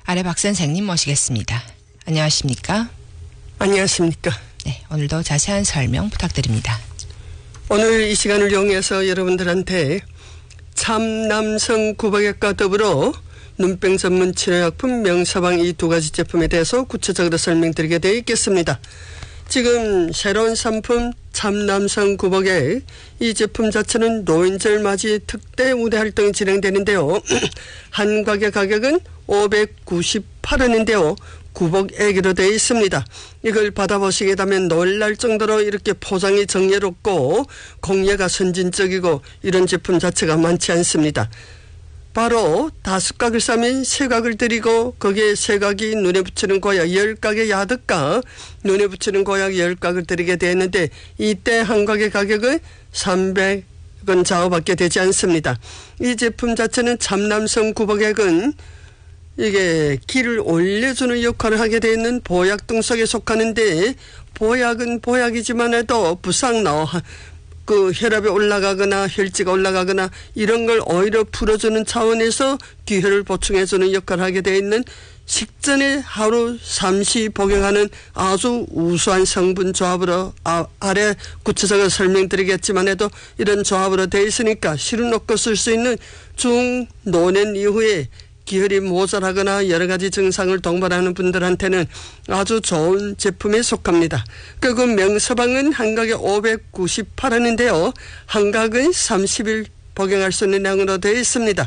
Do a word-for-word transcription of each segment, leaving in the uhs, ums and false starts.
아래 박 선생님 모시겠습니다. 안녕하십니까? 안녕하십니까? 네, 오늘도 자세한 설명 부탁드립니다. 오늘 이 시간을 이용해서 여러분들한테 참남성 구박액과 더불어 눈병 전문 치료약품 명서방 이 두 가지 제품에 대해서 구체적으로 설명드리게 되어 있겠습니다. 지금 새로운 상품 참남성 구박액, 이 제품 자체는 노인절 맞이 특대 우대 활동이 진행되는데요. 한 가게 가격은 오백구십팔 원인데요. 구박액으로 되어 있습니다. 이걸 받아보시게 되면 놀랄 정도로 이렇게 포장이 정예롭고 공예가 선진적이고 이런 제품 자체가 많지 않습니다. 바로 다섯 각을 싸면 세 각을 드리고 거기에 세 각이 눈에 붙이는 고약 열 각의 야득과 눈에 붙이는 고약 열 각을 드리게 되었는데 이때 한 각의 가격은 삼백 원 좌우밖에 되지 않습니다. 이 제품 자체는 참남성 구박액은 이게 기를 올려주는 역할을 하게 되어 있는 보약등 속에 속하는데 보약은 보약이지만 해도 부상나 그 혈압이 올라가거나 혈지가 올라가거나 이런 걸 오히려 풀어주는 차원에서 기혈을 보충해주는 역할을 하게 되어 있는 식전에 하루 삼시 복용하는 아주 우수한 성분 조합으로 아, 아래 구체적으로 설명드리겠지만 해도 이런 조합으로 되어 있으니까 실은 놓고 쓸 수 있는 중노년 이후에 기혈이 모자라거나 여러 가지 증상을 동반하는 분들한테는 아주 좋은 제품에 속합니다. 그 명서방은 한 각에 오백구십팔 원인데요. 한 각은 삼십 일 복용할 수 있는 양으로 되어 있습니다.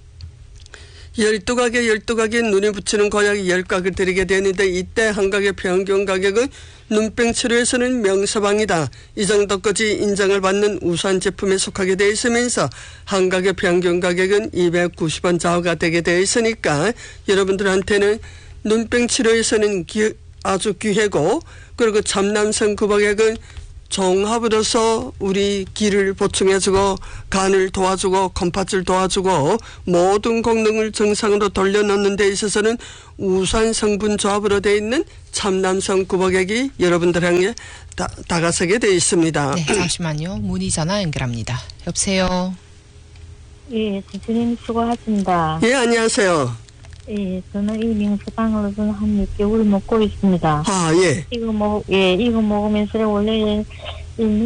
열두 각에 열두 각에 눈에 붙이는 고약 열 각을 드리게 되는데 이때 한 각의 평균 가격은 눈병 치료에서는 명서방이다. 이 정도까지 인정을 받는 우수한 제품에 속하게 되어 있으면서 한 각의 평균 가격은 이백구십 원 좌우가 되게 되어 있으니까 여러분들한테는 눈병 치료에서는 기, 아주 귀하고 그리고 참남성 구박액은 종합으로서 우리 기를 보충해주고 간을 도와주고 컴팥을 도와주고 모든功能을 정상으로 돌려놓는 데 있어서는 우수한 성분 조합으로 되어 있는 참남성 구박액이 여러분들 향해 다, 다가서게 되어 있습니다. 네, 잠시만요. 문의 전화 연결합니다. 여보세요. 예, 선생님 수고하십니다. 예, 안녕하세요. 예, 저는 이 명서방을 저는 한 육 개월 먹고 있습니다. 아, 예. 이거 먹, 예, 이거 먹으면서 원래